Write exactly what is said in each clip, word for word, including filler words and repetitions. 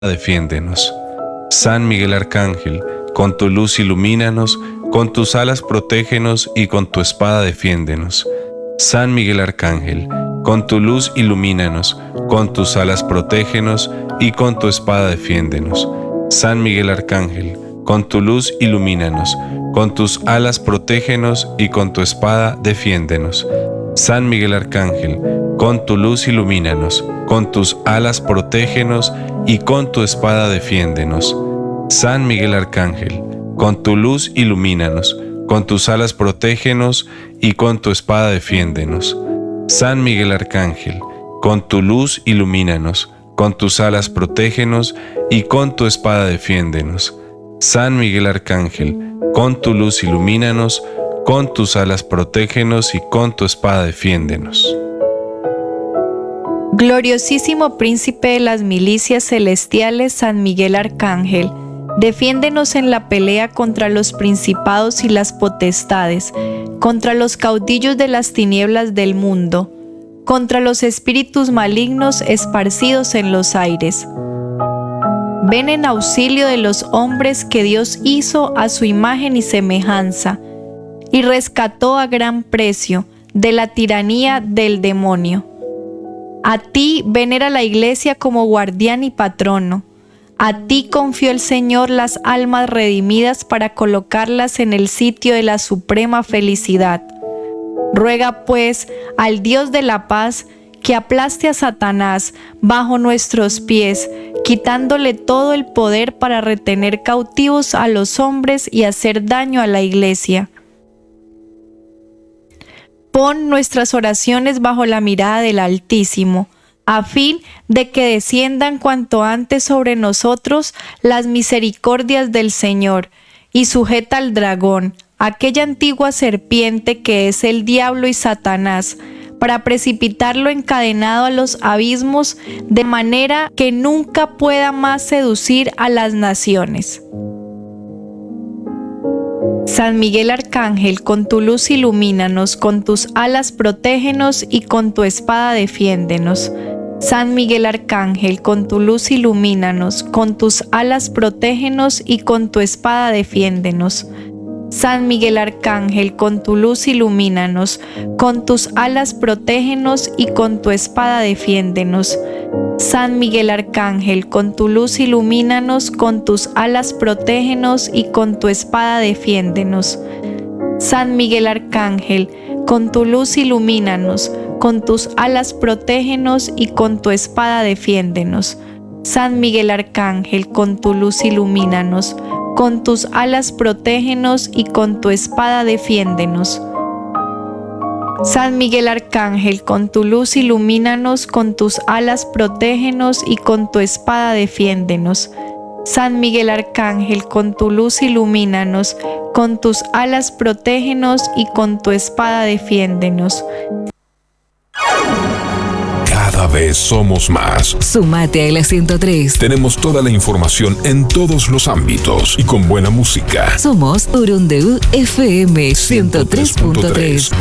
defiéndenos. San Miguel Arcángel, con tu luz ilumínanos, con tus alas protégenos y con tu espada defiéndenos. San Miguel Arcángel, con tu luz ilumínanos, con tus alas protégenos y con tu espada defiéndenos. San Miguel Arcángel, con tu luz ilumínanos, con tus alas protégenos y con tu espada defiéndenos. San Miguel Arcángel, con tu luz ilumínanos, con tus alas protégenos y con tu espada defiéndenos. San Miguel Arcángel, con tu luz ilumínanos, con tus alas protégenos y con tu espada defiéndenos. San Miguel Arcángel, con tu luz ilumínanos, con tus alas protégenos y con tu espada defiéndenos. San Miguel Arcángel, con tu luz ilumínanos, con tus alas protégenos y con tu espada defiéndenos. Gloriosísimo Príncipe de las milicias celestiales, San Miguel Arcángel, defiéndenos en la pelea contra los principados y las potestades, contra los caudillos de las tinieblas del mundo, contra los espíritus malignos esparcidos en los aires. Ven en auxilio de los hombres que Dios hizo a su imagen y semejanza, y rescató a gran precio de la tiranía del demonio. A ti venera la Iglesia como guardián y patrono. A ti confió el Señor las almas redimidas para colocarlas en el sitio de la suprema felicidad. Ruega pues al Dios de la paz que aplaste a Satanás bajo nuestros pies, quitándole todo el poder para retener cautivos a los hombres y hacer daño a la Iglesia. Pon nuestras oraciones bajo la mirada del Altísimo, a fin de que desciendan cuanto antes sobre nosotros las misericordias del Señor, y sujeta al dragón, aquella antigua serpiente que es el diablo y Satanás, para precipitarlo encadenado a los abismos, de manera que nunca pueda más seducir a las naciones. San Miguel Arcángel, con tu luz ilumínanos, con tus alas protégenos y con tu espada defiéndenos. San Miguel Arcángel, con tu luz ilumínanos, con tus alas protégenos y con tu espada defiéndenos. San Miguel Arcángel, con tu luz ilumínanos, con tus alas protégenos y con tu espada defiéndenos. San Miguel Arcángel, con tu luz ilumínanos, con tus alas protégenos y con tu espada defiéndenos. San Miguel Arcángel, con tu luz ilumínanos, con tus alas protégenos y con tu espada defiéndenos. San Miguel Arcángel, con tu luz ilumínanos, con tus alas protégenos y con tu espada defiéndenos. San Miguel Arcángel, con tu luz ilumínanos, con tus alas protégenos y con tu espada defiéndenos. San Miguel Arcángel, con tu luz ilumínanos, con tus alas protégenos y con tu espada defiéndenos. Cada vez somos más. Sumate a la ciento tres. Tenemos toda la información en todos los ámbitos y con buena música. Somos Urundeu F M ciento tres punto tres.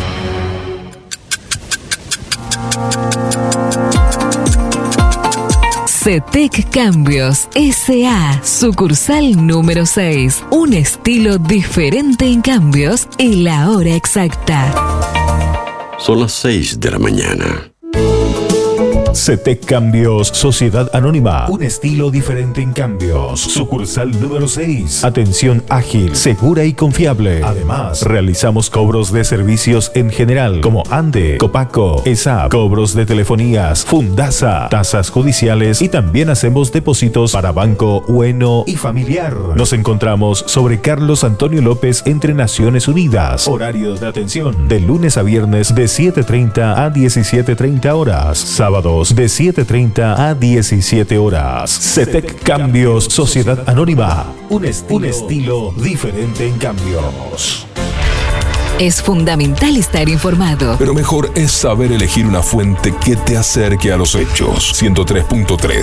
CETEC Cambios S A, sucursal número seis. Un estilo diferente en cambios y la hora exacta. Son las seis de la mañana. CETEC Cambios Sociedad Anónima. Un estilo diferente en cambios. Sucursal número seis. Atención ágil, segura y confiable. Además, realizamos cobros de servicios en general como ANDE, Copaco, E S A P, cobros de telefonías, Fundasa, tasas judiciales y también hacemos depósitos para banco, bueno y familiar. Nos encontramos sobre Carlos Antonio López entre Naciones Unidas. Horarios de atención de lunes a viernes de siete treinta a diecisiete treinta horas. Sábados de siete treinta a diecisiete horas. CETEC Cambios Sociedad Anónima. Un estilo, un estilo diferente en cambios. Es fundamental estar informado, pero mejor es saber elegir una fuente que te acerque a los hechos. ciento tres punto tres